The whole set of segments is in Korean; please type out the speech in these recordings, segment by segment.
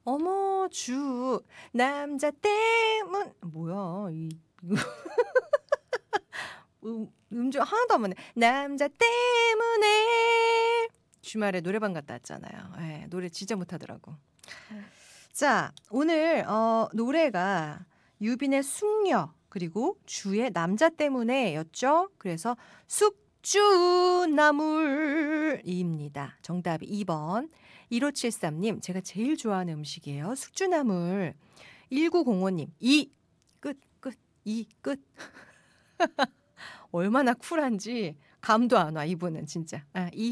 어머 주 남자 때문 뭐야 이거 음주 하나도 안 맞네. 남자 때문에 주말에 노래방 갔다 왔잖아요. 예, 노래 진짜 못하더라고. 자, 오늘 노래가 유빈의 숙녀 그리고 주의 남자 때문에였죠. 그래서 숙주나물입니다. 정답이 2번. 1573님, 제가 제일 좋아하는 음식이에요. 숙주나물. 1905님, 이 끝. 얼마나 쿨한지 감도 안 와, 이분은 진짜.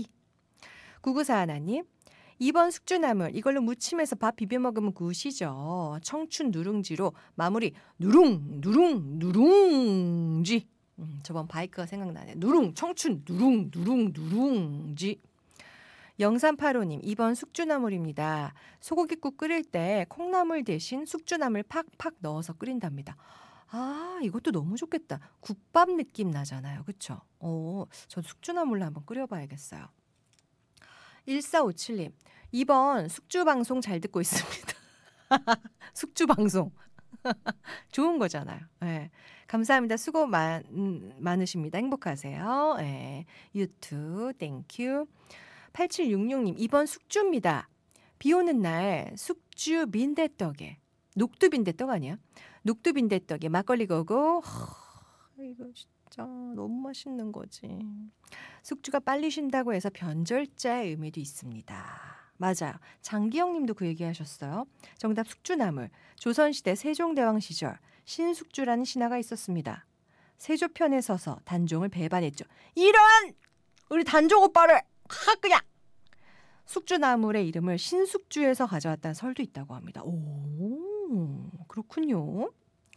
9941님, 2번 숙주나물 이걸로 무침해서 밥 비벼 먹으면 굿이죠. 청춘 누룽지로 마무리 누룽지. 저번 바이크가 생각나네. 청춘 누룽지. 0385님 2번 숙주나물입니다. 소고기국 끓일 때 콩나물 대신 숙주나물 팍팍 넣어서 끓인답니다. 아, 이것도 너무 좋겠다. 국밥 느낌 나잖아요. 그쵸? 저 숙주나물로 한번 끓여봐야겠어요. 1457님 2번 숙주방송 잘 듣고 있습니다. 숙주방송 좋은 거잖아요. 네. 감사합니다. 수고 많으십니다. 행복하세요. 네. 유튜브 땡큐. 8766님 2번 숙주입니다. 비 오는 날 숙주 빈대떡에 녹두 빈대떡 아니야? 녹두 빈대떡에 막걸리 거고 이거 진짜 너무 맛있는 거지. 숙주가 빨리 쉰다고 해서 변절자의 의미도 있습니다. 맞아요. 장기영 님도 그 얘기하셨어요. 정답 숙주나물. 조선시대 세종대왕 시절 신숙주라는 신하가 있었습니다. 세조편에 서서 단종을 배반했죠. 이런! 우리 단종 오빠를 그냥! 숙주나물의 이름을 신숙주에서 가져왔다는 설도 있다고 합니다. 오, 그렇군요.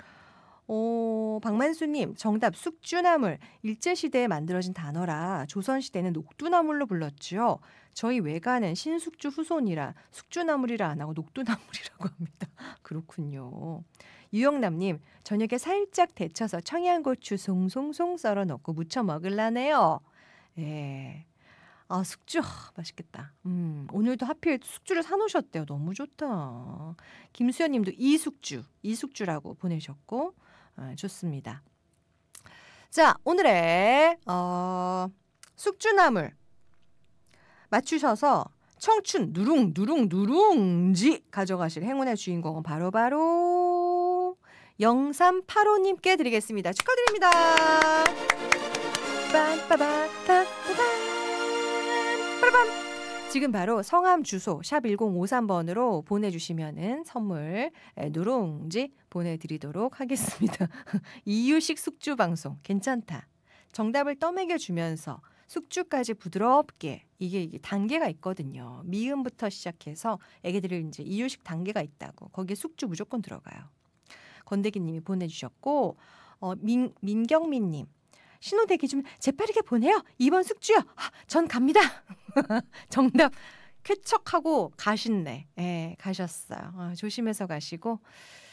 박만수님 정답 숙주나물. 일제시대에 만들어진 단어라 조선시대는 녹두나물로 불렀죠. 저희 외가는 신숙주 후손이라 숙주나물이라 안 하고 녹두나물이라고 합니다. 그렇군요. 유영남님 저녁에 살짝 데쳐서 청양고추 송송송 썰어 넣고 무쳐 먹을라네요. 예. 아, 숙주 맛있겠다. 오늘도 하필 숙주를 사놓으셨대요. 너무 좋다. 김수현님도 이숙주라고 보내셨고 좋습니다. 자, 오늘의 숙주나물 맞추셔서 청춘 누룽지 가져가실 행운의 주인공은 바로 0385님께 드리겠습니다. 축하드립니다. 지금 바로 성함 주소 샵 1053번으로 보내주시면은 선물 누룽지 보내드리도록 하겠습니다. 이유식 숙주 방송 괜찮다. 정답을 떠먹여주면서 숙주까지 부드럽게 이게 단계가 있거든요. 미음부터 시작해서 애기들이 이제 이유식 단계가 있다고. 거기에 숙주 무조건 들어가요. 건대기님이 보내주셨고 민경민님. 신호대기 좀 재빠르게 보내요. 2번 숙주요. 전 갑니다. 정답 쾌척하고 가신네. 예, 가셨어요. 조심해서 가시고.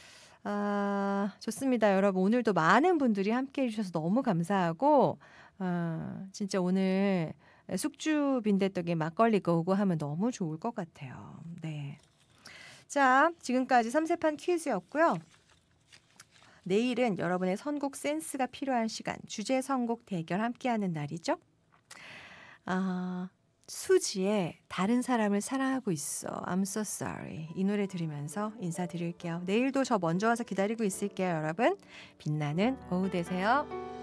좋습니다. 여러분 오늘도 많은 분들이 함께해 주셔서 너무 감사하고 진짜 오늘 숙주 빈대떡에 막걸리 거고 하면 너무 좋을 것 같아요. 네. 자, 지금까지 3세판 퀴즈였고요. 내일은 여러분의 선곡 센스가 필요한 시간, 주제 선곡 대결 함께하는 날이죠. 수지의 다른 사람을 사랑하고 있어. I'm so sorry. 이 노래 들으면서 인사드릴게요. 내일도 저 먼저 와서 기다리고 있을게요, 여러분. 빛나는 오후 되세요.